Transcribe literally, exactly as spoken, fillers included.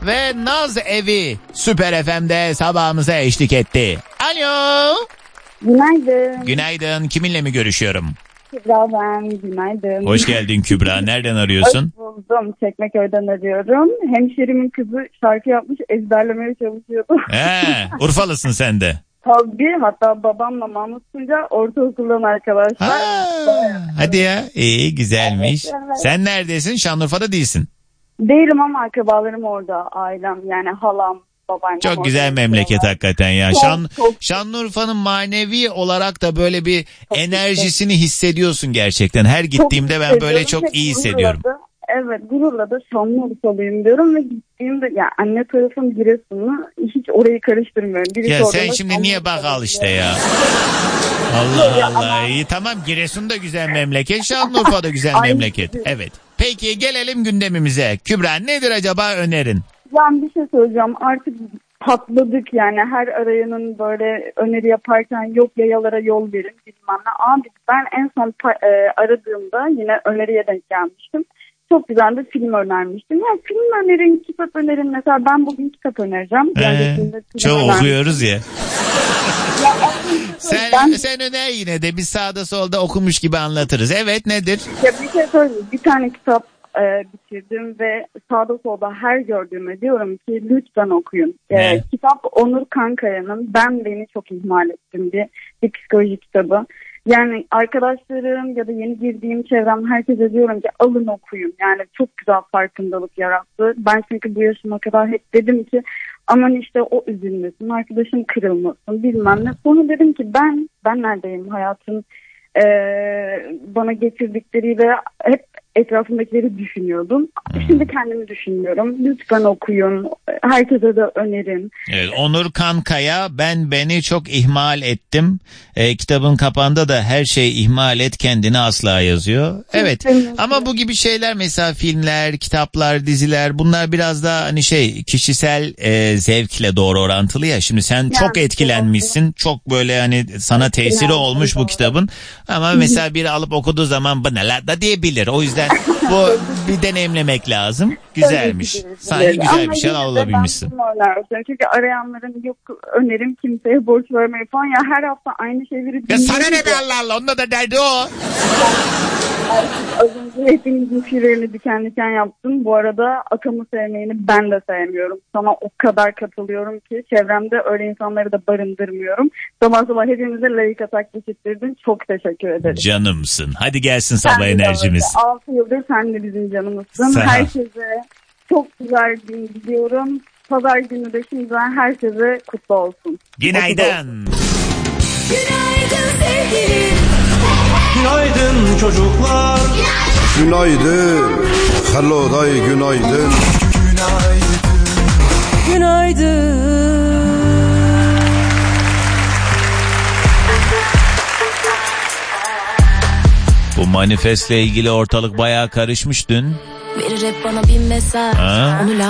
ve Naz Evi Süper F M'de sabahımıza eşlik etti. Alo. Günaydın. Günaydın. Kiminle mi görüşüyorum? Kübra ben. Günaydın. Hoş geldin Kübra. Nereden arıyorsun? Hoş buldum. Çekmeköy'den arıyorum. Hemşerimin kızı şarkı yapmış, ezberlemeye çalışıyordu. He, Urfalısın sen de. Tabii, hatta babamla Mahmut Tunca ortaokuldan arkadaşlar. Ha, hadi ya. İyi, güzelmiş. Evet, evet. Sen neredesin? Şanlıurfa'da değilsin. Değilim ama akrabalarım orada, ailem yani halam, babaannem. Çok güzel memleket hakikaten ya. Çok, Şan, çok. Şanlıurfa'nın manevi olarak da böyle bir çok enerjisini güzel hissediyorsun gerçekten. Her gittiğimde çok ben böyle çok iyi hissediyorum. Da, evet, gururla da Şanlıurfa'lıyım diyorum ve gittiğimde yani anne tarafım Giresunlu, hiç orayı karıştırmıyorum. Birisi ya sen şimdi niye bak al işte ya. Allah Allah. İyi tamam, Giresun da güzel memleket, Şanlıurfa da güzel memleket. Evet. Peki gelelim gündemimize. Kübra, nedir acaba önerin? Ben bir şey söyleyeceğim. Artık patladık yani, her arayanın böyle öneri yaparken yok yayalara yol verin bilmem ne. Abi ben en son pa- e, aradığımda yine öneriye denk gelmiştim. Çok güzel bir film önermiştim. Ya film önerin, kitap önerin. Mesela ben bugün kitap önereceğim. Ee, çok okuyoruz ya. ya sen, ben, sen öner yine de, biz sağda solda okumuş gibi anlatırız. Evet, nedir? Ya bir şey söyleyeyim. Bir tane kitap e, bitirdim ve sağda solda her gördüğümde diyorum ki lütfen okuyun. E, kitap Onur Kankaya'nın Ben Beni Çok İhmal Ettim diye bir psikoloji kitabı. Yani arkadaşlarım ya da yeni girdiğim çevrem, herkese diyorum ki alın okuyun. Yani çok güzel farkındalık yarattı. Ben çünkü bu yaşıma kadar hep dedim ki aman işte o üzülmesin, arkadaşım kırılmasın bilmem ne. Sonra dedim ki ben ben neredeyim, hayatın e, bana getirdikleriyle hep etrafımdakileri düşünüyordum. Şimdi kendimi düşünüyorum. Lütfen okuyun. Herkese de önerin. Evet, Onur Kankaya Ben Beni Çok İhmal Ettim. E, kitabın kapağında da her şey ihmal et kendini asla yazıyor. Evet. Ama bu gibi şeyler, mesela filmler, kitaplar, diziler, bunlar biraz daha hani şey, kişisel e, zevkle doğru orantılı ya. Şimdi sen yani, çok etkilenmişsin. Çok böyle hani sana tesiri olmuş bu kitabın. Ama mesela biri alıp okuduğu zaman bu ne la da diyebilir. O yüzden bu bir deneyimlemek lazım. Güzelmiş. Sanki güzel bir şey alabilmişsin. Çünkü arayanların yok önerim kimseye borç vermeyi falan, ya her hafta aynı şeyleri ya sana ne be Allah Allah, onda da derdi o. Az önce hepinizin tüylerini diken diken yaptım. Bu arada Akam'ı sevmeyeni ben de sevmiyorum. Sana o kadar katılıyorum ki çevremde öyle insanları da barındırmıyorum. Sabah sabah hepimize layık atak geçirttirdin. Çok teşekkür ederim. Canımsın. Hadi gelsin sabah sen enerjimiz. altı yıldır sen de bizim canımızsın. Sağ. Herkese çok güzel gün diliyorum. Pazar günü de şimdiden herkese kutlu olsun. Günaydın. Günaydın sevgilim. Günaydın çocuklar. Günaydın. Hello day, günaydın. Günaydın. Günaydın. Bu manifestle ilgili ortalık bayağı karışmış dün. Verir hep bana bir mesaj. Ha? Onu